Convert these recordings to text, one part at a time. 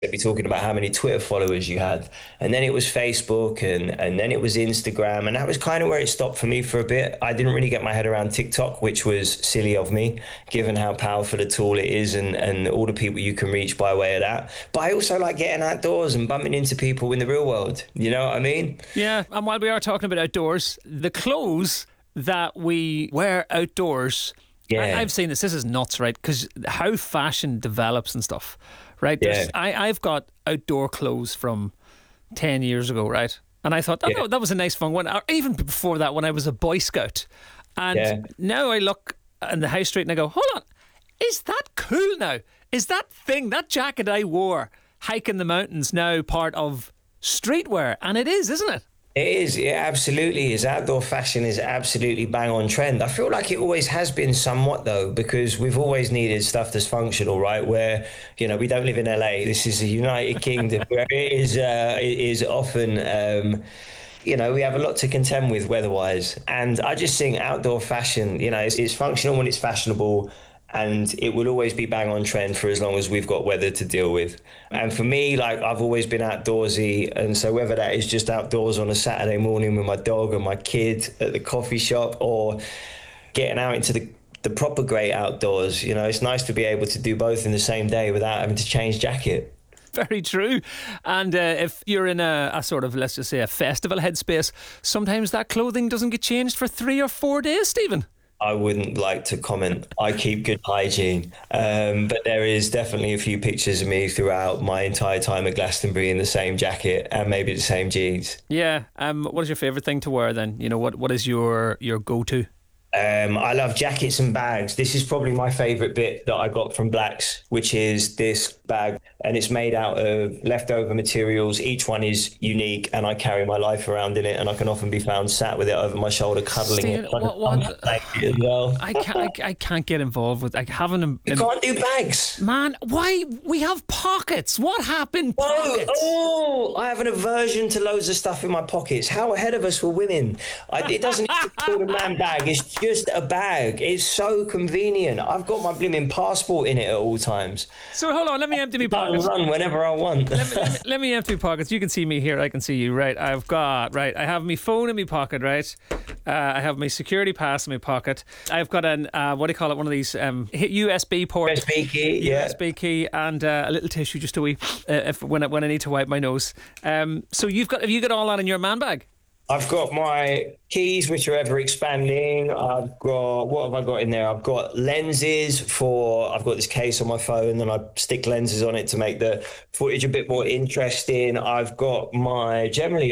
They'd be talking about how many Twitter followers you had. And then it was Facebook and then it was Instagram. And that was kind of where it stopped for me for a bit. I didn't really get my head around TikTok, which was silly of me, given how powerful a tool it is and all the people you can reach by way of that. But I also like getting outdoors and bumping into people in the real world. You know what I mean? Yeah, and while we are talking about outdoors, the clothes that we wear outdoors, Yeah. I've seen this. This is nuts, right? Because how fashion develops and stuff, right? Yeah. I've got outdoor clothes from 10 years ago, right? And I thought, Yeah. that was a nice fun one. Or even before that, when I was a Boy Scout. And Yeah. now I look in the high street and I go, hold on, is that cool now? Is that jacket I wore hiking the mountains now part of streetwear? And it is, isn't it? It is, it absolutely is. Outdoor fashion is absolutely bang on trend. I feel like it always has been somewhat though, because we've always needed stuff that's functional, right? Where, we don't live in LA. This is the United Kingdom, where it is often, we have a lot to contend with weather-wise. And I just think outdoor fashion, it's functional when it's fashionable, and it will always be bang on trend for as long as we've got weather to deal with. And for me, like, I've always been outdoorsy, and so whether that is just outdoors on a Saturday morning with my dog and my kid at the coffee shop, or getting out into the proper great outdoors, it's nice to be able to do both in the same day without having to change jacket. Very true. And if you're in a sort of, let's just say, a festival headspace, sometimes that clothing doesn't get changed for 3 or 4 days, Stephen. I wouldn't like to comment. I keep good hygiene. But there is definitely a few pictures of me throughout my entire time at Glastonbury in the same jacket and maybe the same jeans. Yeah. What is your favourite thing to wear then? What is your go-to? I love jackets and bags. This is probably my favourite bit that I got from Blacks, which is this bag, and it's made out of leftover materials. Each one is unique, and I carry my life around in it, and I can often be found sat with it over my shoulder, cuddling Stephen, it. what? As well. I can't get involved with having them. You can't do bags. Man, why? We have pockets. What happened? Pockets. I have an aversion to loads of stuff in my pockets. How ahead of us were women? It doesn't need to be called a man bag. It's just a bag. It's so convenient. I've got my blimmin' passport in it at all times. So hold on, let me empty my I can pockets. run whenever I want. Let me empty my pockets. You can see me here. I can see you. Right. I have my phone in my pocket. Right. I have my security pass in my pocket. I've got an what do you call it? One of these USB port. USB key. Yeah. USB key and a little tissue just to wipe when I need to wipe my nose. So have you got all that in your man bag? I've got my keys, which are ever expanding. What have I got in there? I've got lenses I've got this case on my phone and I stick lenses on it to make the footage a bit more interesting. I've got my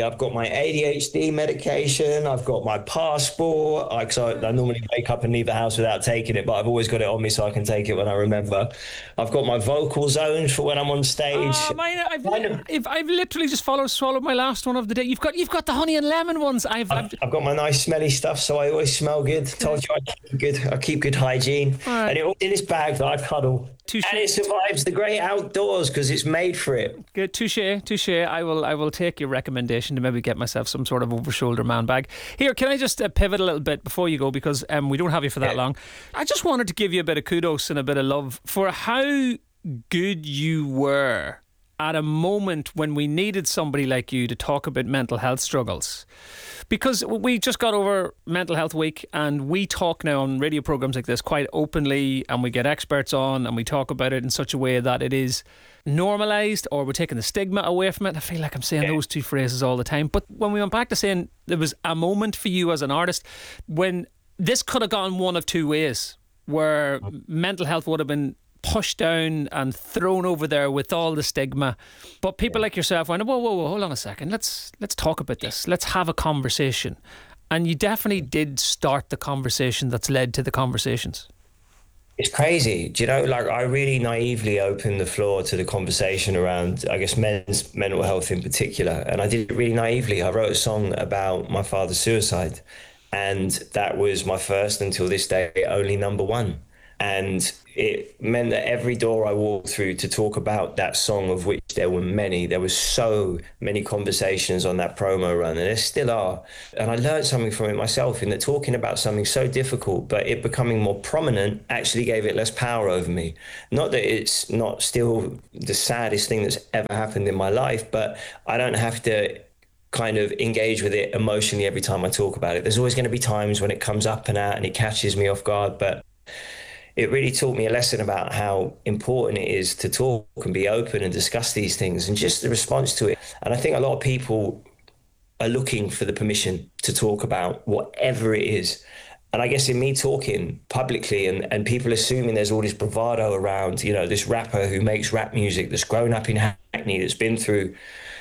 ADHD medication. I've got my passport. I normally wake up and leave the house without taking it, but I've always got it on me so I can take it when I remember. I've got my vocal zones for when I'm on stage. I've literally just swallowed my last one of the day. You've got the honey and lemon ones. I've got my nice smelly stuff, so I always smell good. Told you I keep good hygiene. Right. And it all in this bag that I cuddle. Touché. And it survives the great outdoors because it's made for it. Good, touche. I will take your recommendation to maybe get myself some sort of over-shoulder man bag. Here, can I just pivot a little bit before you go, because we don't have you for that long. I just wanted to give you a bit of kudos and a bit of love for how good you were at a moment when we needed somebody like you to talk about mental health struggles. Because we just got over Mental Health Week, and we talk now on radio programmes like this quite openly, and we get experts on and we talk about it in such a way that it is normalised, or we're taking the stigma away from it. I feel like I'm saying those two phrases all the time. But when we went back to saying there was a moment for you as an artist when this could have gone one of two ways, where mental health would have been pushed down and thrown over there with all the stigma, but people like yourself went, whoa, hold on a second, let's talk about this, let's have a conversation. And you definitely did start the conversation that's led to the conversations. It's crazy. Do you know, like, I really naively opened the floor to the conversation around, I guess, men's mental health in particular, and I did it really naively. I wrote a song about my father's suicide, and that was my first, until this day, only number one. And it meant that every door I walked through to talk about that song, of which there were many, there was so many conversations on that promo run, and there still are. And I learned something from it myself, in that talking about something so difficult, but it becoming more prominent, actually gave it less power over me. Not that it's not still the saddest thing that's ever happened in my life, but I don't have to kind of engage with it emotionally every time I talk about it. There's always going to be times when it comes up and out and it catches me off guard, but it really taught me a lesson about how important it is to talk and be open and discuss these things, and just the response to it. And I think a lot of people are looking for the permission to talk about whatever it is. And I guess in me talking publicly and people assuming there's all this bravado around, this rapper who makes rap music, that's grown up in Hackney, that's been through,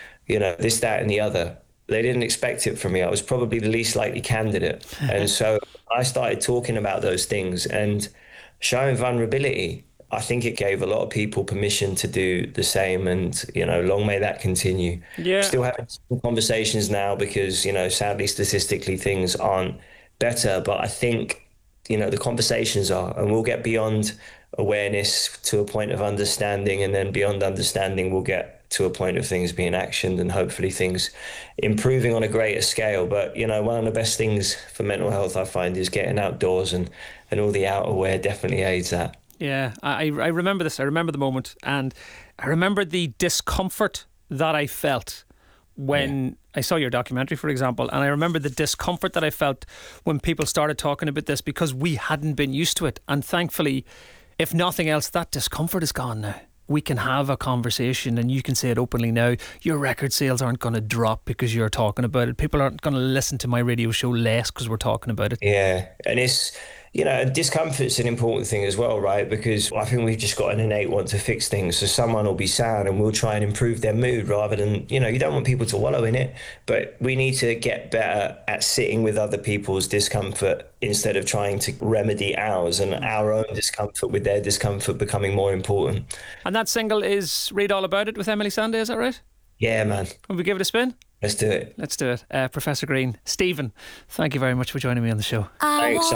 this, that, and the other. They didn't expect it from me. I was probably the least likely candidate. And so I started talking about those things and showing vulnerability. I think it gave a lot of people permission to do the same, and long may that continue. Yeah. Still having some conversations now because sadly statistically things aren't better, but I think the conversations are, and we'll get beyond awareness to a point of understanding, and then beyond understanding we'll get to a point of things being actioned, and hopefully things improving on a greater scale. But one of the best things for mental health, I find, is getting outdoors, and all the outerwear definitely aids that. Yeah, I remember this. I remember the moment, and I remember the discomfort that I felt when I saw your documentary, for example, and I remember the discomfort that I felt when people started talking about this, because we hadn't been used to it. And thankfully, if nothing else, that discomfort is gone now. We can have a conversation and you can say it openly now. Your record sales aren't going to drop because you're talking about it. People aren't going to listen to my radio show less because we're talking about it. Yeah, and it's, discomfort's an important thing as well, right? Because I think we've just got an innate want to fix things. So someone will be sad and we'll try and improve their mood, rather than, you don't want people to wallow in it. But we need to get better at sitting with other people's discomfort instead of trying to remedy ours, and our own discomfort with their discomfort becoming more important. And that single is Read All About It with Emily Sandé, is that right? Yeah, man. Will we give it a spin? Let's do it. Let's do it. Professor Green, Stephen, thank you very much for joining me on the show. Thanks.